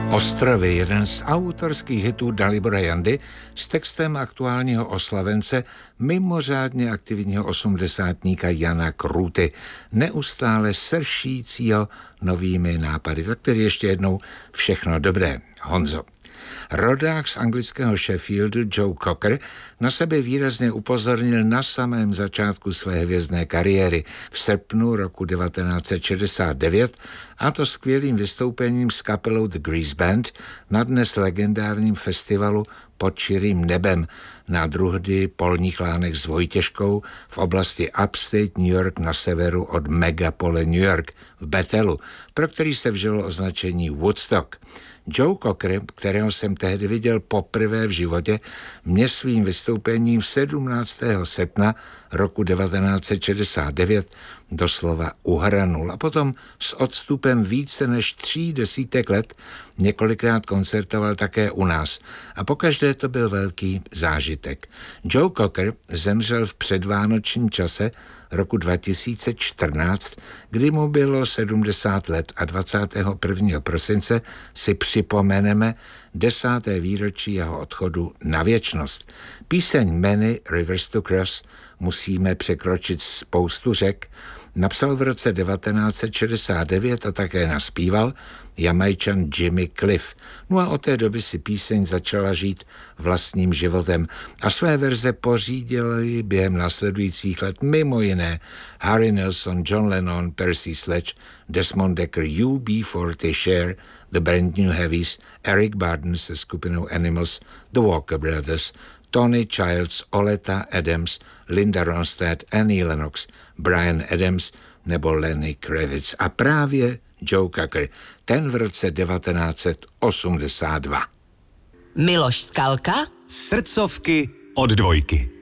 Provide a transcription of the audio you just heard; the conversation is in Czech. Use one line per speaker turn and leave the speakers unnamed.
Ostrovy, jeden z autorských hitů Dalibora Jandy s textem aktuálního oslavence, mimořádně aktivního osmdesátníka Jana Kruty, neustále sršícího novými nápady. Tak tedy ještě jednou všechno dobré, Honzo. Rodák z anglického Sheffieldu Joe Cocker na sebe výrazně upozornil na samém začátku své hvězdné kariéry v srpnu roku 1969, a to skvělým vystoupením s kapelou The Grease Band na dnes legendárním festivalu Pod širým nebem na Druhdy polních lánek s Vojtěžkou v oblasti Upstate New York na severu od megapole New York v Bethelu, pro který se vžilo označení Woodstock. Joe Cocker, kterého jsem tehdy viděl poprvé v životě, mě svým vystoupením 17. srpna roku 1969 doslova uhranul a potom s odstupem více než 30 let několikrát koncertoval také u nás a pokaždé to byl velký zážitek. Joe Cocker zemřel v předvánočním čase roku 2014, kdy mu bylo 70 let, a 21. prosince si připomeneme 10. výročí jeho odchodu na věčnost. Píseň Many Rivers to Cross, musíme překročit spoustu řek, napsal v roce 1969 a také naspíval Jamajčan Jimmy Cliff. No a od té doby si píseň začala žít vlastním životem a své verze pořídili během následujících let mimo jiné Harry Nilsson, John Lennon, Percy Sledge, Desmond Dekker, UB40, Cher, The Brand New Heavies, Eric Burdon se skupinou Animals, The Walker Brothers, Tony Childs, Oleta Adams, Linda Ronstadt, Annie Lennox, Bryan Adams nebo Lenny Kravitz. A právě Joe Cocker, ten v roce 1982.
Miloš Skalka.
Srdcovky od Dvojky.